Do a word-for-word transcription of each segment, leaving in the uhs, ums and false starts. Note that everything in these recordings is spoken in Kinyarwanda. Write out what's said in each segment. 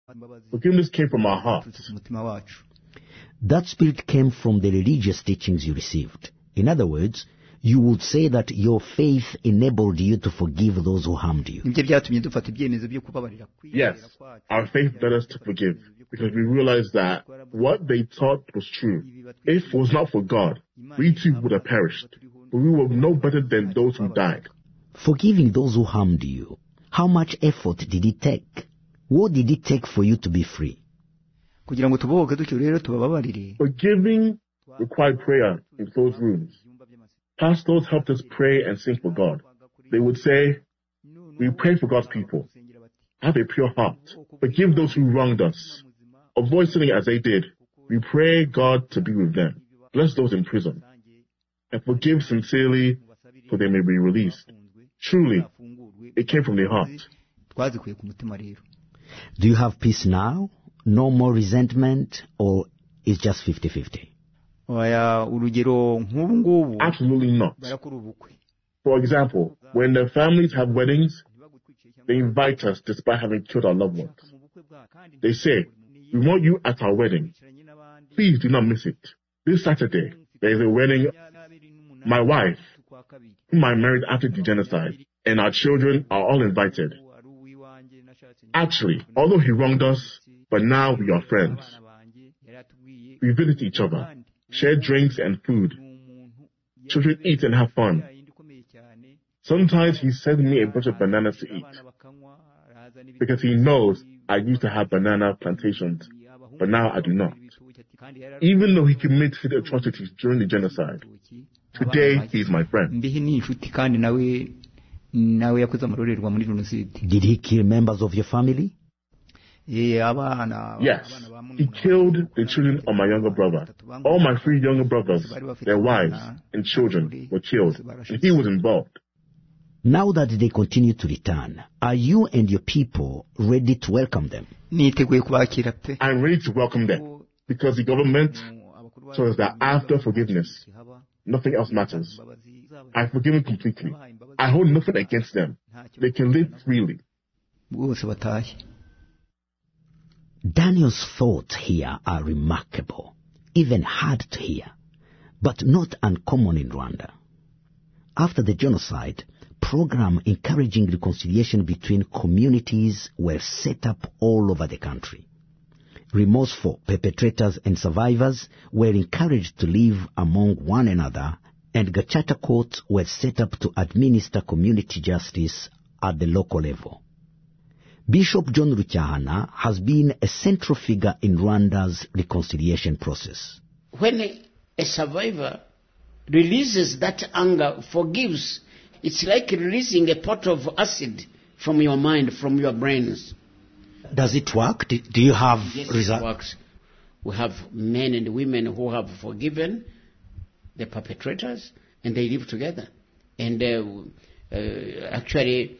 Forgiveness came from our hearts. That spirit came from the religious teachings you received. In other words, you would say that your faith enabled you to forgive those who harmed you. Yes, our faith led us to forgive because we realized that what they taught was true. If it was not for God, we too would have perished, but we were no better than those who died. Forgiving those who harmed you, how much effort did it take? What did it take for you to be free? Forgiving required prayer in closed rooms. Pastors helped us pray and sing for God. They would say, we pray for God's people. Have a pure heart. Forgive those who wronged us. Avoid sinning as they did. We pray God to be with them. Bless those in prison. And forgive sincerely, for they may be released. Truly, it came from their heart. Do you have peace now? No more resentment? Or is just fifty-fifty? Absolutely not. For example, when the families have weddings, they invite us despite having killed our loved ones. They say, we want you at our wedding. Please do not miss it. This Saturday, there is a wedding. My wife, whom I married after the genocide, and our children are all invited. Actually, although he wronged us, but now we are friends. We visit each other, share drinks and food. Children eat and have fun. Sometimes he sends me a bunch of bananas to eat because he knows I used to have banana plantations, but now I do not. Even though he committed atrocities during the genocide, today he is my friend. Did he kill members of your family? Yes, he killed the children of my younger brother. All my three younger brothers, their wives and children were killed, and he was involved. Now that they continue to return, are you and your people ready to welcome them? I'm ready to welcome them, because the government shows that after forgiveness, nothing else matters. I've forgiven completely. I hold nothing against them. They can live freely. Daniel's thoughts here are remarkable, even hard to hear, but not uncommon in Rwanda. After the genocide, programs encouraging reconciliation between communities were set up all over the country. Remorseful perpetrators and survivors were encouraged to live among one another, and Gacaca courts were set up to administer community justice at the local level. Bishop John Rucyahana has been a central figure in Rwanda's reconciliation process. When a survivor releases that anger, forgives, it's like releasing a pot of acid from your mind, from your brains. Does it work? Do, do you have yes, results? It works. We have men and women who have forgiven the perpetrators, and they live together. And uh, uh, actually,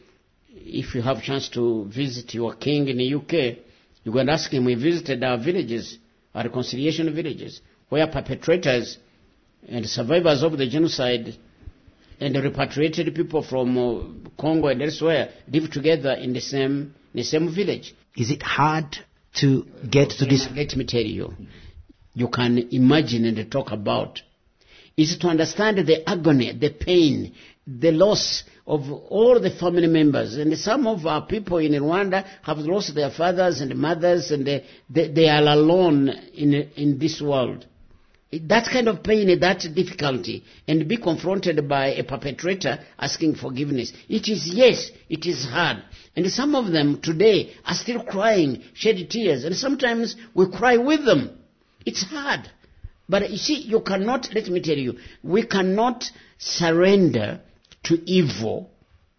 if you have a chance to visit your king in the U K, you can ask him. We visited our villages, our reconciliation villages, where perpetrators and survivors of the genocide and the repatriated people from uh, Congo and elsewhere live together in the same in the same village. Is it hard to get to this? Let me tell you, you can imagine and talk about is to understand the agony, the pain, the loss of all the family members. And some of our people in Rwanda have lost their fathers and mothers, and they, they, they are alone in, in this world. That kind of pain, that difficulty, and be confronted by a perpetrator asking forgiveness. It is, yes, it is hard. And some of them today are still crying, shed tears, and sometimes we cry with them. It's hard. But you see, you cannot, let me tell you, we cannot surrender to evil.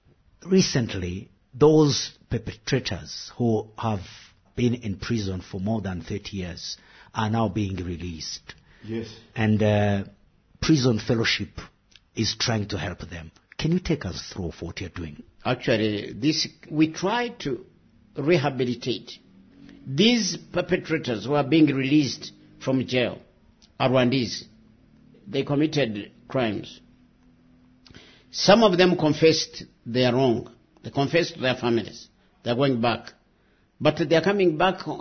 Recently, those perpetrators who have been in prison for more than thirty years are now being released. Yes. And uh, Prison Fellowship is trying to help them. Can you take us through what you're doing? Actually, this we try to rehabilitate these perpetrators who are being released from jail. Are Rwandese. They committed crimes. Some of them confessed they are wrong. They confessed to their families. They are going back. But they are coming back